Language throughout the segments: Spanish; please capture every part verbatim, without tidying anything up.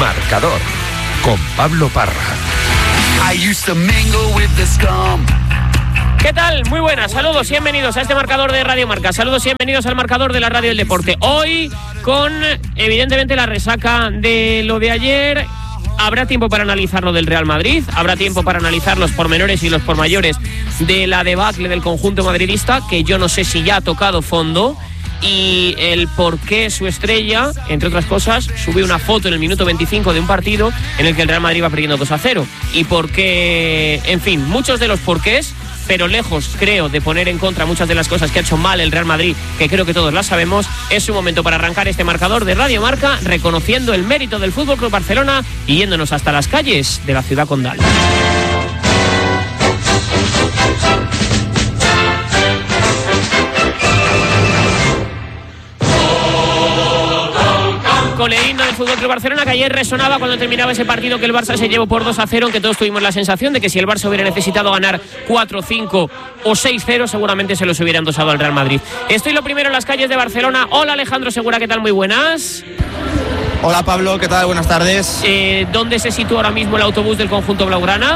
Marcador, con Pablo Parra. ¿Qué tal? Muy buenas, saludos y bienvenidos a este marcador de Radio Marca. Saludos y bienvenidos al marcador de la Radio del Deporte. Hoy con, evidentemente, la resaca de lo de ayer. Habrá tiempo para analizar lo del Real Madrid, habrá tiempo para analizar los pormenores y los pormayores de la debacle del conjunto madridista, que yo no sé si ya ha tocado fondo, y el por qué su estrella, entre otras cosas, subió una foto en el minuto veinticinco de un partido en el que el Real Madrid va perdiendo dos a cero. Y por qué, en fin, muchos de los porqués, pero lejos, creo, de poner en contra muchas de las cosas que ha hecho mal el Real Madrid, que creo que todos las sabemos. Es un momento para arrancar este marcador de Radio Marca, reconociendo el mérito del F C Barcelona y yéndonos hasta las calles de la ciudad condal. Con el himno del F C Barcelona, que ayer resonaba cuando terminaba ese partido que el Barça se llevó por dos a cero, aunque todos tuvimos la sensación de que si el Barça hubiera necesitado ganar cuatro cinco o seis cero, seguramente se los hubiera endosado al Real Madrid. Estoy lo primero en las calles de Barcelona. Hola Alejandro Segura, ¿qué tal? Muy buenas. Hola Pablo, ¿qué tal? Buenas tardes. Eh, ¿Dónde se sitúa ahora mismo el autobús del conjunto blaugrana?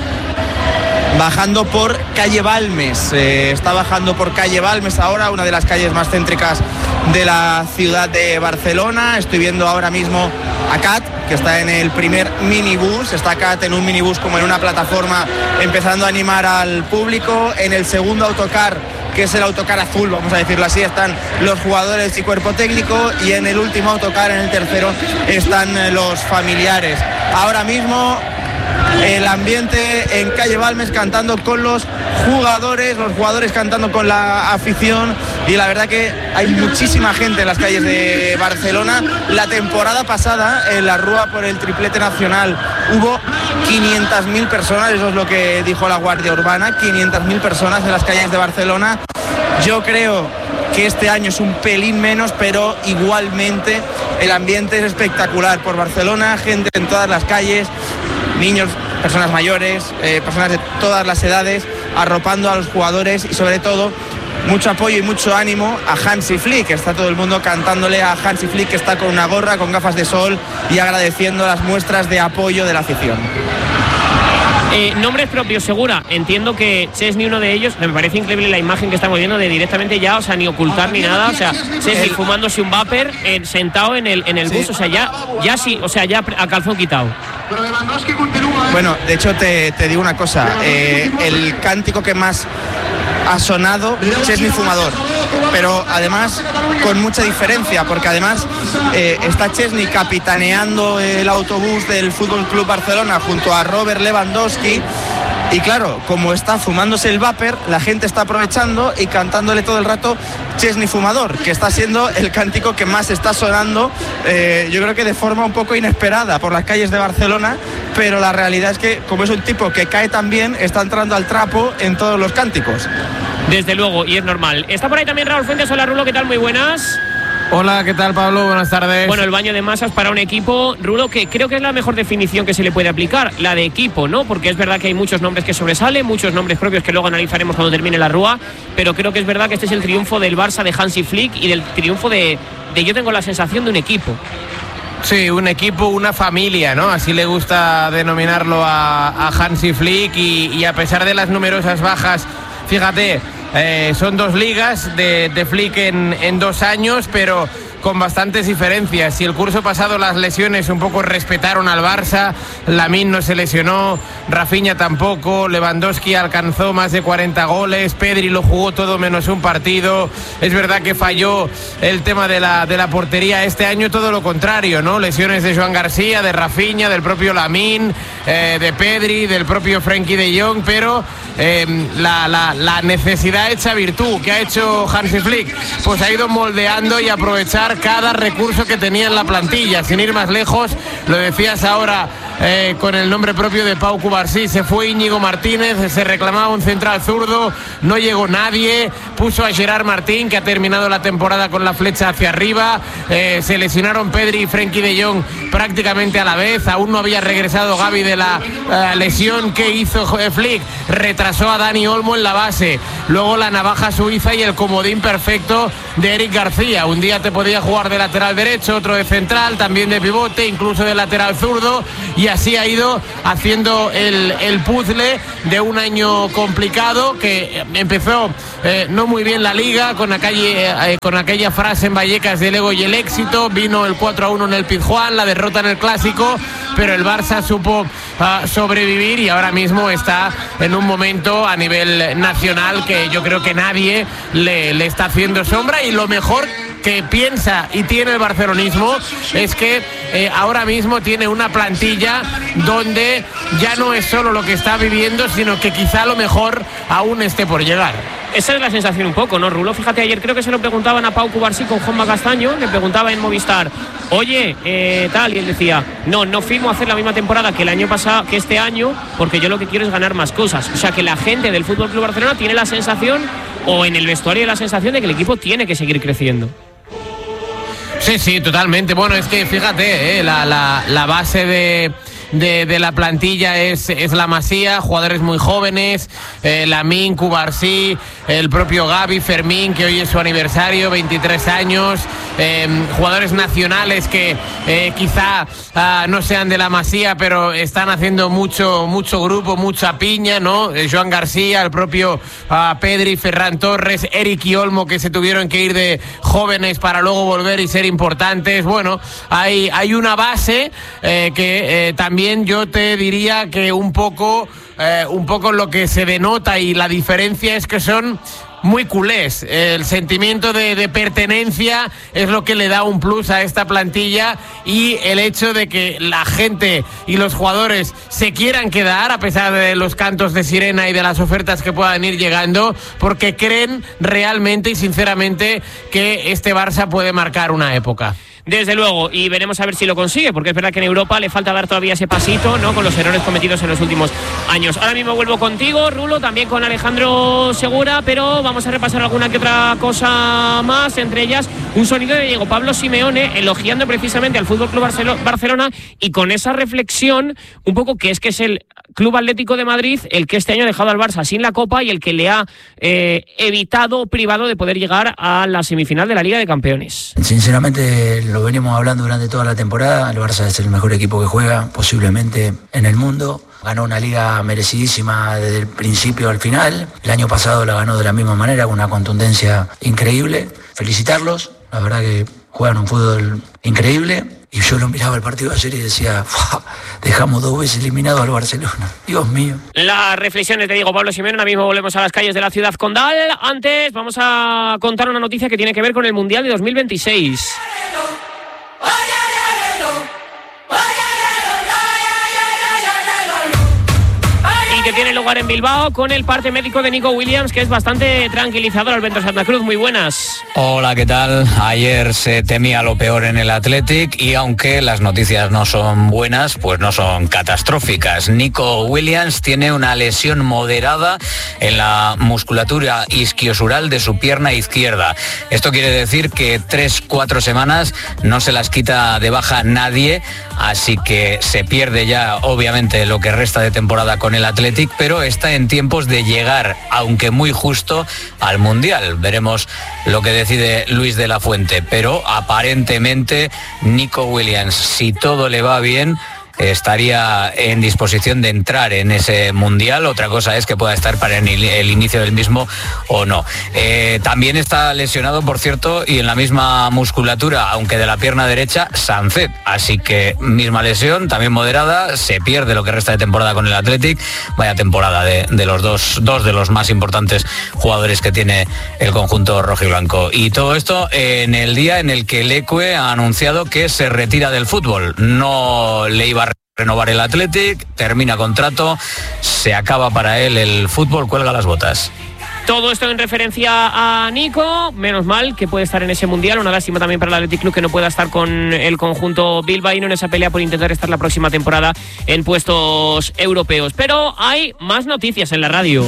Bajando por calle Balmes, eh, está bajando por calle Balmes ahora, una de las calles más céntricas de la ciudad de Barcelona. Estoy viendo ahora mismo a Cat, que está en el primer minibús, está Cat en un minibús como en una plataforma, empezando a animar al público. En el segundo autocar, que es el autocar azul, vamos a decirlo así, están los jugadores y cuerpo técnico, y en el último autocar, en el tercero, están los familiares. Ahora mismo el ambiente en calle Balmes, cantando con los jugadores, los jugadores cantando con la afición, y la verdad que hay muchísima gente en las calles de Barcelona. La temporada pasada, en la Rúa por el triplete nacional, hubo quinientas mil personas, eso es lo que dijo la Guardia Urbana, quinientas mil personas en las calles de Barcelona. Yo creo que este año es un pelín menos, pero igualmente el ambiente es espectacular por Barcelona, gente en todas las calles, niños, personas mayores, eh, personas de todas las edades, arropando a los jugadores, y sobre todo mucho apoyo y mucho ánimo a Hansi Flick. Está todo el mundo cantándole a Hansi Flick, que está con una gorra, con gafas de sol, y agradeciendo las muestras de apoyo de la afición. Eh, nombres propios, Segura. Entiendo que Chesney, uno de ellos, me parece increíble la imagen que estamos viendo de directamente ya, o sea, ni ocultar ni nada, o sea, Chesney el... fumándose un vapor, eh, sentado en el, en el bus, sí. o sea, ya, ya sí, o sea, ya a calzón quitado. Bueno, de hecho te, te digo una cosa, eh, el cántico que más ha sonado, Chesney fumador, pero además con mucha diferencia, porque además eh, está Chesney capitaneando el autobús del F C Barcelona junto a Robert Lewandowski, y claro, como está fumándose el vapor, la gente está aprovechando y cantándole todo el rato Chesney fumador, que está siendo el cántico que más está sonando, eh, yo creo que de forma un poco inesperada por las calles de Barcelona, pero la realidad es que como es un tipo que cae tan bien, está entrando al trapo en todos los cánticos. Desde luego, y es normal. Está por ahí también Raúl Fuentes. Hola Rulo, ¿qué tal? Muy buenas. Hola, ¿qué tal Pablo? Buenas tardes. Bueno, el baño de masas para un equipo, Rulo, que creo que es la mejor definición que se le puede aplicar, la de equipo, ¿no? Porque es verdad que hay muchos nombres que sobresalen, muchos nombres propios que luego analizaremos cuando termine la Rúa, pero creo que es verdad que este es el triunfo del Barça de Hansi Flick y del triunfo de, de yo tengo la sensación de un equipo. Sí, un equipo, una familia, ¿no? Así le gusta denominarlo a, a Hansi Flick, y, y a pesar de las numerosas bajas, fíjate, eh, son dos ligas de, de Flick en, en dos años, pero con bastantes diferencias. Si el curso pasado las lesiones un poco respetaron al Barça, Lamine no se lesionó, Rafinha tampoco, Lewandowski alcanzó más de cuarenta goles, Pedri lo jugó todo menos un partido. Es verdad que falló el tema de la, de la portería. Este año todo lo contrario, ¿no? Lesiones de Joan García, de Rafinha, del propio Lamine, eh, de Pedri, del propio Frenkie de Jong, pero eh, la, la, la necesidad hecha virtud. ¿Qué ha hecho Hansi Flick? Pues ha ido moldeando y aprovechar cada recurso que tenía en la plantilla. Sin ir más lejos, lo decías ahora eh, con el nombre propio de Pau Cubarsí. Se fue Íñigo Martínez, se reclamaba un central zurdo, no llegó nadie, puso a Gerard Martín, que ha terminado la temporada con la flecha hacia arriba, eh, se lesionaron Pedri y Frenkie de Jong prácticamente a la vez, aún no había regresado Gavi de la uh, lesión que hizo Flick, retrasó a Dani Olmo en la base, luego la navaja suiza y el comodín perfecto de Eric García. Un día te podía jugar de lateral derecho, otro de central, también de pivote, incluso de lateral zurdo, y así ha ido haciendo el, el puzzle de un año complicado que empezó eh, no muy bien la liga con aquella, eh, con aquella frase en Vallecas del ego y el éxito, vino el cuatro a uno en el Pizjuán, la derrota en el Clásico, pero el Barça supo uh, sobrevivir y ahora mismo está en un momento a nivel nacional que yo creo que nadie le, le está haciendo sombra, y lo mejor que piensa y tiene el barcelonismo es que eh, ahora mismo tiene una plantilla donde ya no es solo lo que está viviendo, sino que quizá lo mejor aún esté por llegar. Esa es la sensación un poco, ¿no, Rulo? Fíjate, ayer creo que se lo preguntaban a Pau Cubarsí con Juanma Castaño, le preguntaba en Movistar, oye, eh, tal, y él decía, no, no firmo hacer la misma temporada que el año pasado, que este año, porque yo lo que quiero es ganar más cosas. O sea, que la gente del F C Barcelona tiene la sensación, o en el vestuario la sensación de que el equipo tiene que seguir creciendo. Sí, sí, totalmente. Bueno, es que fíjate, eh, la, la, la base de... De, de la plantilla es, es la Masía, jugadores muy jóvenes, eh, Lamine, Cubarsí, el propio Gavi, Fermín, que hoy es su aniversario, veintitrés años, eh, jugadores nacionales que eh, quizá uh, no sean de la Masía, pero están haciendo mucho, mucho grupo, mucha piña, ¿no? Eh, Joan García, el propio uh, Pedri, Ferran Torres, Eric y Olmo, que se tuvieron que ir de jóvenes para luego volver y ser importantes. Bueno, hay, hay una base eh, que eh, también También yo te diría que un poco, eh, un poco lo que se denota y la diferencia es que son muy culés. El sentimiento de, de pertenencia es lo que le da un plus a esta plantilla, y el hecho de que la gente y los jugadores se quieran quedar a pesar de los cantos de sirena y de las ofertas que puedan ir llegando, porque creen realmente y sinceramente que este Barça puede marcar una época. Desde luego, y veremos a ver si lo consigue, porque es verdad que en Europa le falta dar todavía ese pasito, ¿no?, con los errores cometidos en los últimos años. Ahora mismo vuelvo contigo, Rulo, también con Alejandro Segura, pero vamos a repasar alguna que otra cosa más, entre ellas un sonido de Diego Pablo Simeone elogiando precisamente al F C Barcelona, y con esa reflexión un poco que es que es el Club Atlético de Madrid el que este año ha dejado al Barça sin la Copa y el que le ha eh, evitado o privado de poder llegar a la semifinal de la Liga de Campeones. Sinceramente, lo venimos hablando durante toda la temporada, el Barça es el mejor equipo que juega posiblemente en el mundo. Ganó una liga merecidísima desde el principio al final. El año pasado la ganó de la misma manera, con una contundencia increíble. Felicitarlos, la verdad que juegan un fútbol increíble. Y yo lo miraba el partido de ayer y decía, dejamos dos veces eliminado al Barcelona. Dios mío. Las reflexiones de Diego Pablo Simeone. Ahora mismo volvemos a las calles de la ciudad condal. Antes vamos a contar una noticia que tiene que ver con el Mundial de dos mil veintiséis. Que tiene lugar en Bilbao, con el parte médico de Nico Williams, que es bastante tranquilizador. Alberto Santa Cruz, muy buenas. Hola, ¿qué tal? Ayer se temía lo peor en el Athletic, y aunque las noticias no son buenas, pues no son catastróficas. Nico Williams tiene una lesión moderada en la musculatura isquiosural de su pierna izquierda. Esto quiere decir que tres, cuatro semanas no se las quita de baja nadie, así que se pierde ya obviamente lo que resta de temporada con el Athletic, pero está en tiempos de llegar, aunque muy justo, al Mundial. Veremos lo que decide Luis de la Fuente, pero aparentemente Nico Williams, si todo le va bien, estaría en disposición de entrar en ese Mundial. Otra cosa es que pueda estar para el inicio del mismo o no. Eh, también está lesionado, por cierto, y en la misma musculatura, aunque de la pierna derecha, Sancet. Así que misma lesión, también moderada, se pierde lo que resta de temporada con el Athletic. Vaya temporada de, de los dos, dos de los más importantes jugadores que tiene el conjunto rojiblanco. Y todo esto en el día en el que Leque ha anunciado que se retira del fútbol. No le iba a renovar el Athletic, termina contrato, se acaba para él el fútbol, cuelga las botas. Todo esto en referencia a Nico, menos mal que puede estar en ese mundial. Una lástima también para el Athletic Club que no pueda estar con el conjunto bilbaíno en esa pelea por intentar estar la próxima temporada en puestos europeos. Pero hay más noticias en la radio.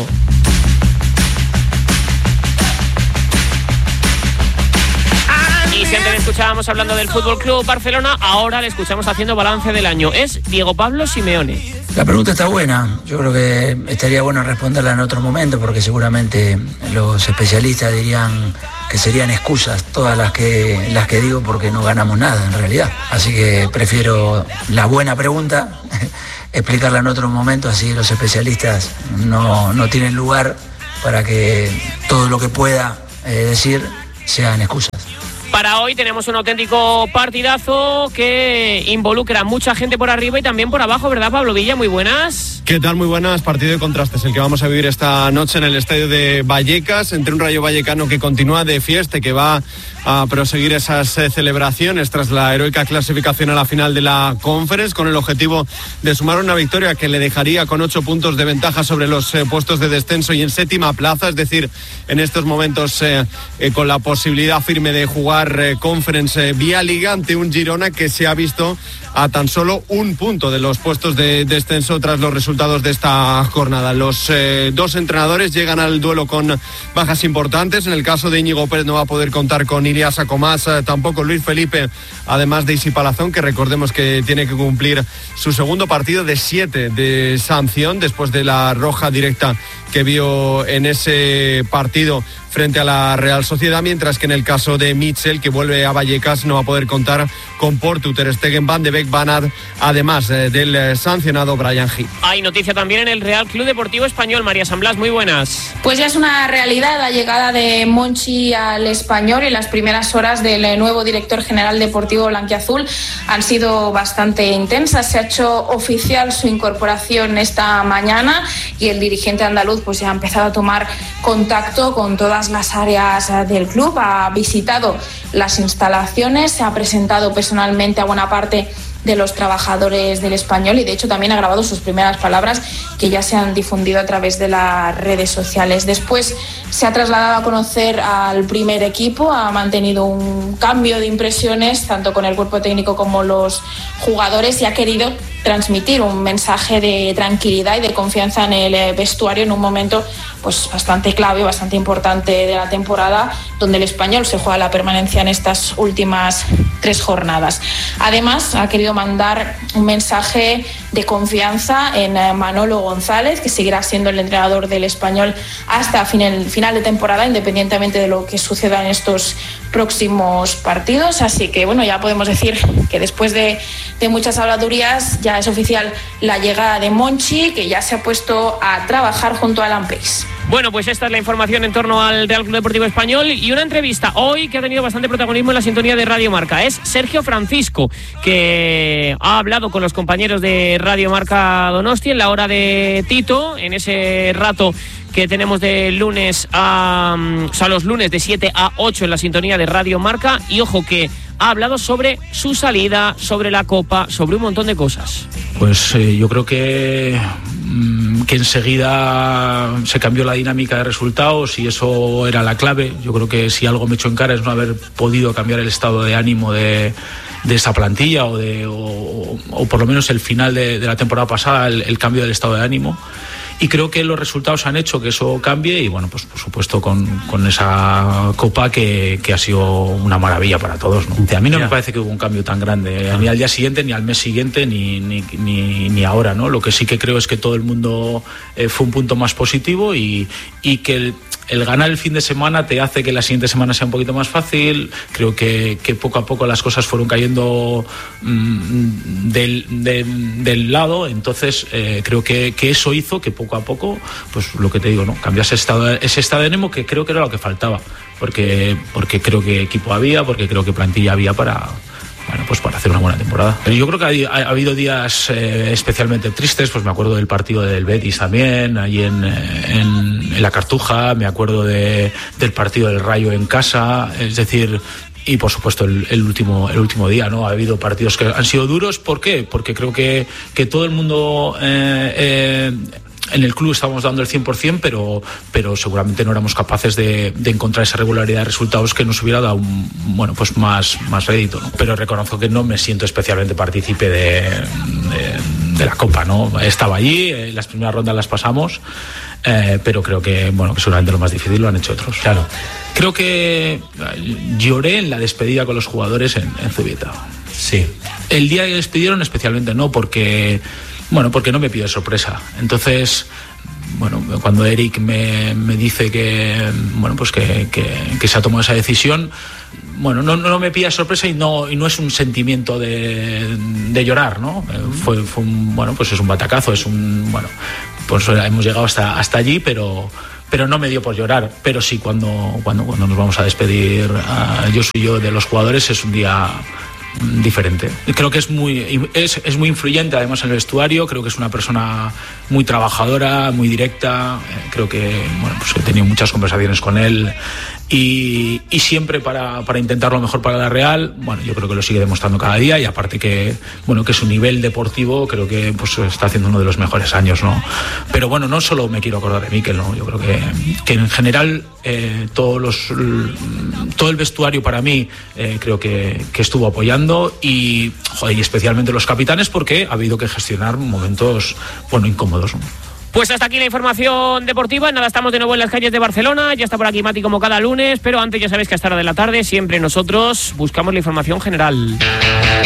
Y si antes le escuchábamos hablando del Fútbol Club Barcelona, ahora le escuchamos haciendo balance del año. Es Diego Pablo Simeone. La pregunta está buena. Yo creo que estaría bueno responderla en otro momento, porque seguramente los especialistas dirían que serían excusas todas las que las que digo, porque no ganamos nada en realidad. Así que prefiero la buena pregunta explicarla en otro momento, así los especialistas no, no tienen lugar para que todo lo que pueda eh, decir sean excusas. Para hoy tenemos un auténtico partidazo que involucra a mucha gente por arriba y también por abajo, ¿verdad, Pablo Villa? Muy buenas. ¿Qué tal? Muy buenas. Partido de contrastes el que vamos a vivir esta noche en el estadio de Vallecas, entre un Rayo Vallecano que continúa de fiesta, que va a proseguir esas eh, celebraciones tras la heroica clasificación a la final de la Conference, con el objetivo de sumar una victoria que le dejaría con ocho puntos de ventaja sobre los eh, puestos de descenso y en séptima plaza, es decir, en estos momentos eh, eh, con la posibilidad firme de jugar eh, Conference eh, vía Liga ante un Girona que se ha visto a tan solo un punto de los puestos de descenso tras los resultados de esta jornada. Los eh, dos entrenadores llegan al duelo con bajas importantes. En el caso de Íñigo Pérez no va a poder contar con Ilias Acomás, eh, tampoco Luis Felipe, además de Isi Palazón, que recordemos que tiene que cumplir su segundo partido de siete de sanción después de la roja directa que vio en ese partido frente a la Real Sociedad, mientras que en el caso de Mitchell, que vuelve a Vallecas, no va a poder contar con Portu, Ter Stegen, Van de Beek, Van Aert, además eh, del eh, sancionado Bryan Gil. Hay noticia también en el Real Club Deportivo Español. María San Blas, muy buenas. Pues ya es una realidad la llegada de Monchi al Español, y las primeras horas del nuevo director general deportivo blanquiazul han sido bastante intensas. Se ha hecho oficial su incorporación esta mañana y el dirigente andaluz pues ya ha empezado a tomar contacto con todas las áreas del club, ha visitado las instalaciones, se ha presentado personalmente a buena parte de los trabajadores del Español y de hecho también ha grabado sus primeras palabras, que ya se han difundido a través de las redes sociales. Después se ha trasladado a conocer al primer equipo, ha mantenido un cambio de impresiones tanto con el cuerpo técnico como los jugadores y ha querido transmitir un mensaje de tranquilidad y de confianza en el vestuario en un momento pues bastante clave, bastante importante de la temporada, donde el Español se juega la permanencia en estas últimas tres jornadas. Además, ha querido mandar un mensaje de confianza en Manolo González, que seguirá siendo el entrenador del Español hasta final, final de temporada, independientemente de lo que suceda en estos próximos partidos. Así que bueno, ya podemos decir que después de, de muchas habladurías ya es oficial la llegada de Monchi, que ya se ha puesto a trabajar junto a Alan Pace. Bueno, pues esta es la información en torno al Real Club Deportivo Español y una entrevista hoy que ha tenido bastante protagonismo en la sintonía de Radio Marca. Es Sergio Francisco, que ha hablado con los compañeros de Radio Marca Donosti en la hora de Tito, en ese rato que tenemos de lunes a... o sea, los lunes de siete a ocho en la sintonía de Radio Marca. Y ojo que ha hablado sobre su salida, sobre la Copa, sobre un montón de cosas. Pues eh, yo creo que, mmm, que enseguida se cambió la dinámica de resultados y eso era la clave. Yo creo que si algo me echó en cara es no haber podido cambiar el estado de ánimo de, de esa plantilla o, de, o, o por lo menos el final de, de la temporada pasada, el, el cambio del estado de ánimo. Y creo que los resultados han hecho que eso cambie y bueno, pues por supuesto con, con esa Copa que, que ha sido una maravilla para todos, ¿no? A mí no me parece que hubo un cambio tan grande, ni al día siguiente, ni al mes siguiente, ni, ni, ni, ni ahora, ¿no? Lo que sí que creo es que todo el mundo eh, fue un punto más positivo y, y que el, el ganar el fin de semana te hace que la siguiente semana sea un poquito más fácil. Creo que, que poco a poco las cosas fueron cayendo mmm, del, de, del lado, entonces eh, creo que, que eso hizo que poco a poco, pues lo que te digo, ¿no? Cambiase ese estado, ese estado de ánimo que creo que era lo que faltaba, porque, porque creo que equipo había, porque creo que plantilla había para... Bueno, pues para hacer una buena temporada. Pero yo creo que ha, ha habido días eh, especialmente tristes, pues me acuerdo del partido del Betis también, allí en, en, en la Cartuja, me acuerdo de, del partido del Rayo en casa, es decir... Y por supuesto el, el último el último día, ¿no? Ha habido partidos que han sido duros. ¿Por qué? Porque creo que, que todo el mundo eh, eh, en el club estábamos dando el cien por ciento, pero, pero seguramente no éramos capaces de, de encontrar esa regularidad de resultados que nos hubiera dado un, bueno, pues más, más rédito, ¿no? Pero reconozco que no me siento especialmente partícipe de, de, de la Copa, ¿no? Estaba allí, eh, las primeras rondas las pasamos, eh, pero creo que, bueno, que seguramente lo más difícil lo han hecho otros. Claro. Creo que lloré en la despedida con los jugadores en, en Zubieta. Sí. El día que despidieron especialmente no, porque... Bueno, porque no me pide sorpresa. Entonces, bueno, cuando Eric me, me dice que, bueno, pues que, que, que se ha tomado esa decisión, bueno, no, no me pide sorpresa y no, y no es un sentimiento de, de llorar, ¿no? Fue, fue un, bueno, pues es un batacazo, es un, bueno, pues hemos llegado hasta, hasta allí, pero... pero no me dio por llorar, pero sí cuando, cuando, cuando nos vamos a despedir, uh, yo soy yo de los jugadores, es un día diferente. Creo que es muy, es, es muy influyente además en el vestuario, creo que es una persona muy trabajadora, muy directa, eh, creo que, bueno, pues he tenido muchas conversaciones con él y, y siempre para, para intentar lo mejor para la Real. Bueno, yo creo que lo sigue demostrando cada día y aparte que, bueno, que su nivel deportivo creo que pues está haciendo uno de los mejores años, ¿no? Pero bueno, no solo me quiero acordar de Mikel, ¿no? Yo creo que, que en general eh, todos los, todo el vestuario para mí eh, creo que, que estuvo apoyando y, joder, y especialmente los capitanes porque ha habido que gestionar momentos, bueno, incómodos, ¿no? Pues hasta aquí la información deportiva. Nada, estamos de nuevo en las calles de Barcelona. Ya está por aquí Mati como cada lunes, pero antes ya sabéis que a esta hora de la tarde siempre nosotros buscamos la información general.